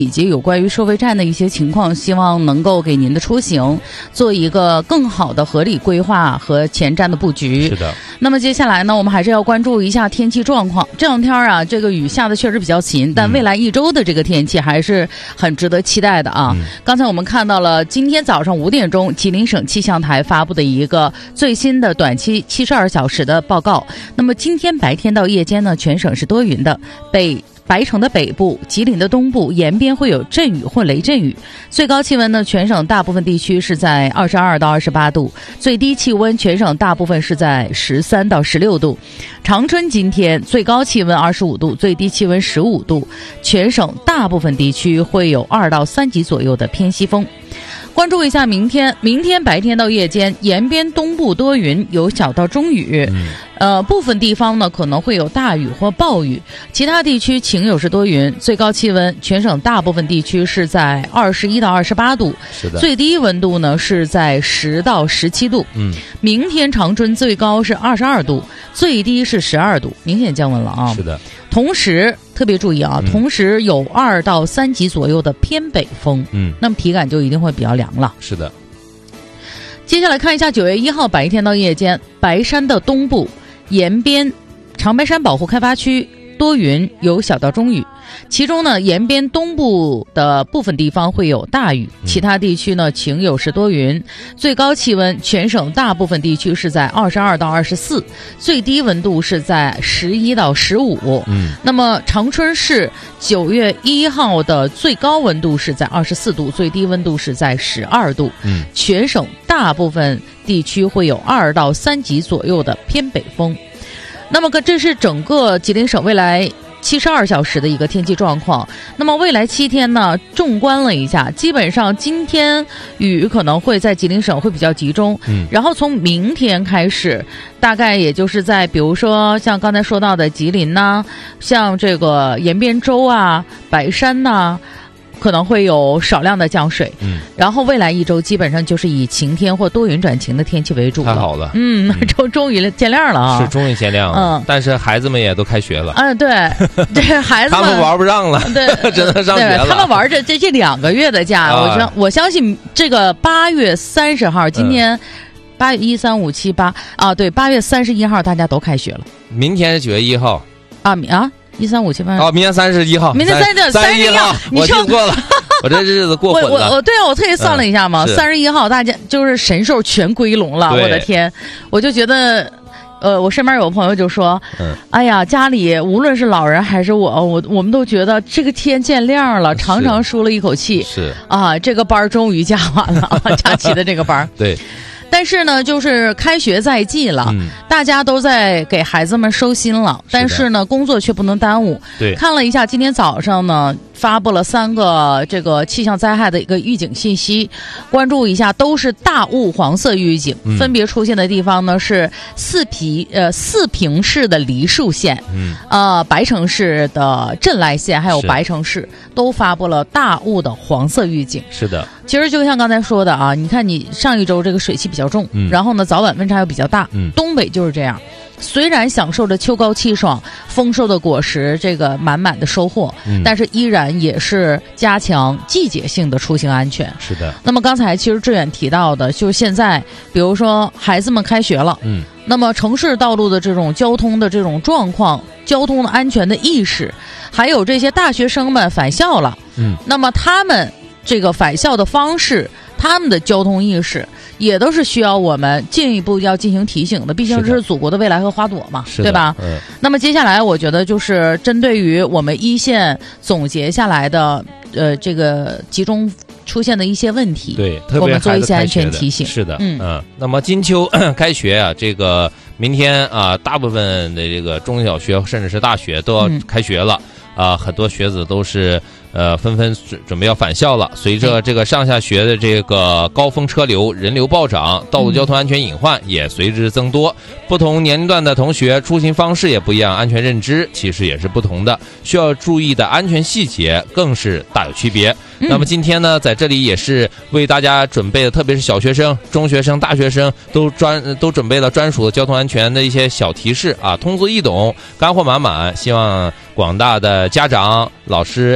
以及有关于收费站的一些情况，希望能够给您的出行做一个更好的合理规划和前站的布局。 是的。 那么接下来呢，我们还是要关注一下天气状况。这两天啊，这个雨下的确实比较勤，但未来一周的这个天气还是很值得期待的啊。刚才我们看到了今天早上5点钟，吉林省气象台发布的一个最新的短期72小时的报告。那么今天白天到夜间呢，全省是多云的，白城的北部、吉林的东部沿边会有阵雨或雷阵雨，最高气温呢，全省大部分地区是在22到28度，最低气温全省大部分是在13到16度。长春今天最高气温25度，最低气温15度，全省大部分地区会有2到3级左右的偏西风。关注一下明天白天到夜间，沿边东部多云，有小到中雨，部分地方呢可能会有大雨或暴雨，其他地区晴有时多云，最高气温全省大部分地区是在21到28度， 是的， 最低温度呢是在10到17度。明天长春最高是22度，最低是12度，明显降温了啊。 是的。 同时特别注意啊，同时有2到3级左右的偏北风，那么体感就一定会比较凉了。 是的。 接下来看一下9月1号白天到夜间，白山的东部沿边长白山保护开发区多云，有小到中雨，其中呢沿边东部的部分地方会有大雨，其他地区呢晴有时多云，最高气温全省大部分地区是在22到24，最低温度是在11到15。那么长春市9月1号的最高温度是在24度，最低温度是在12度。全省大部分地区会有2到3级左右的偏北风。那么这是整个吉林省未来72小时的一个天气状况。那么未来7天呢，纵观了一下，基本上今天雨可能会在吉林省会比较集中，然后从明天开始，大概也就是在比如说像刚才说到的吉林呐，像这个延边州啊、白山呐，可能会有少量的降水，然后未来一周基本上就是以晴天或多云转晴的天气为主了。 太好了， 终于见亮了啊！ 是终于见亮了，但是孩子们也都开学了。 对，这孩子们他们玩不上了，对，真的上学了。 他们玩这2个月的假，我相信这个8月30号，今天8月1、3、5、7、8啊，对，8月31号大家都开学了。 明天是9月1号啊！1、3、5、7、8。 明天31号。 明天31号， 我记错了，我这日子过混了。 对啊，我特意算了一下嘛，31号大家就是神兽全归笼了，我的天！我就觉得，我身边有朋友就说，哎呀，家里无论是老人还是我们都觉得这个天见亮了，长长舒了一口气。 是啊，这个班终于加完了，假期的这个班。 对。 但是呢，就是开学在即了，大家都在给孩子们收心了，但是呢，工作却不能耽误。 对， 看了一下今天早上呢，发布了3个这个气象灾害的一个预警信息，关注一下，都是大雾黄色预警，分别出现的地方呢是四平市的梨树县，白城市的镇来县，还有白城市都发布了大雾的黄色预警。 是的。 其实就像刚才说的啊，你看你上一周这个水汽比较重，然后呢早晚温差又比较大，东北就是这样。虽然享受着秋高气爽、丰收的果实，这个满满的收获，但是依然也是加强季节性的出行安全。 是的。 那么刚才其实志远提到的，就是现在，比如说孩子们开学了，那么城市道路的这种交通的这种状况、交通的安全的意识，还有这些大学生们返校了，那么他们这个返校的方式，他们的交通意识也都是需要我们进一步要进行提醒的，毕竟这是祖国的未来和花朵嘛，对吧？那么接下来我觉得就是针对于我们一线总结下来的这个集中出现的一些问题， 对，特别我们做一些安全提醒。 是的，那么金秋开学啊，这个明天啊，大部分的这个中小学甚至是大学都要开学了啊，很多学子都是纷纷准备要返校了。随着这个上下学的这个高峰车流、人流暴涨，道路交通安全隐患也随之增多。不同年龄段的同学出行方式也不一样，安全认知其实也是不同的，需要注意的安全细节更是大有区别。那么今天呢，在这里也是为大家准备的，特别是小学生、中学生、大学生都准备了专属的交通安全的一些小提示啊，通俗易懂，干货满满。希望广大的家长、老师、学生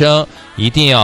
生一定要